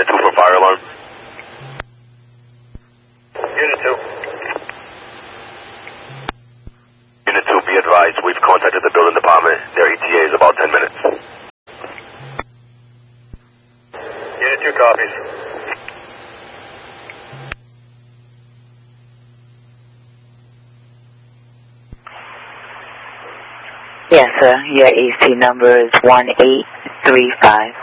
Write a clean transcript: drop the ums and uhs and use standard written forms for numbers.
Unit 2 for fire alarm. Unit 2. Unit 2, be advised, we've contacted the building department. Their ETA is about 10 minutes. Unit 2 copies. Yes, sir. Your AC number is 1835.